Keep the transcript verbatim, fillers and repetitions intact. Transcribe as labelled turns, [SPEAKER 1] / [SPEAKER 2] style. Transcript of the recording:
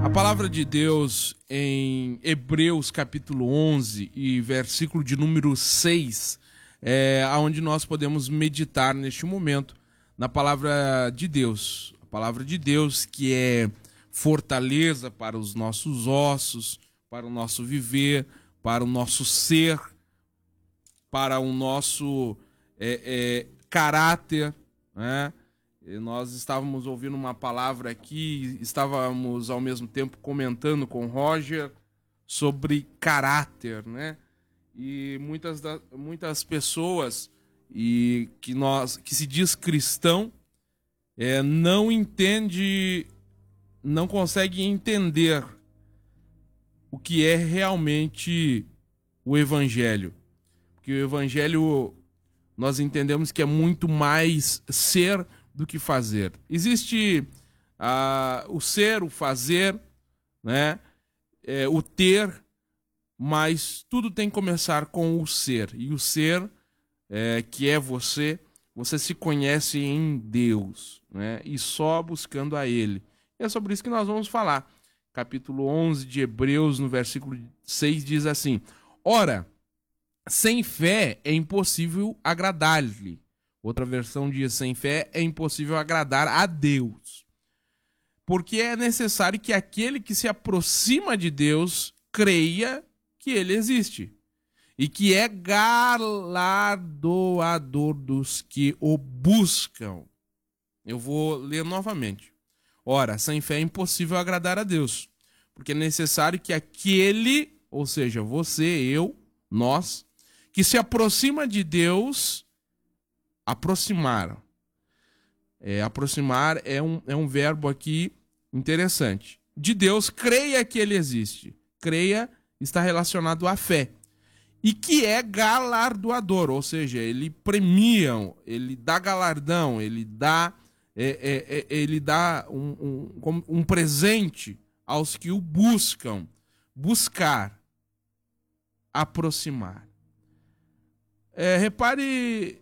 [SPEAKER 1] A palavra de Deus em Hebreus capítulo onze e versículo de número seis é onde nós podemos meditar neste momento na palavra de Deus. A palavra de Deus que é fortaleza para os nossos ossos, para o nosso viver, para o nosso ser, para o nosso é, é, caráter, né? E nós estávamos ouvindo uma palavra aqui, estávamos ao mesmo tempo comentando com o Roger sobre caráter, né? E muitas, da, muitas pessoas e que, nós, que se diz cristão é, não entende, não consegue entender o que é realmente o Evangelho. Porque o Evangelho nós entendemos que é muito mais ser do que fazer. Existe ah, o ser, o fazer, né? É, o ter, mas tudo tem que começar com o ser. E o ser, é, que é você, você se conhece em Deus, né? E só buscando a Ele. E é sobre isso que nós vamos falar. Capítulo onze de Hebreus, no versículo seis, diz assim: Ora, sem fé é impossível agradar-lhe. Outra versão diz: sem fé é impossível agradar a Deus. Porque é necessário que aquele que se aproxima de Deus creia que Ele existe e que é galardoador dos que o buscam. Eu vou ler novamente. Ora, sem fé é impossível agradar a Deus, porque é necessário que aquele, ou seja, você, eu, nós, que se aproxima de Deus, aproximar. É, aproximar é um, é um verbo aqui interessante. De Deus, creia que Ele existe. Creia está relacionado à fé. E que é galardoador, ou seja, Ele premia, Ele dá galardão, Ele dá, é, é, é, ele dá um, um, um presente aos que o buscam. Buscar, aproximar. É, repare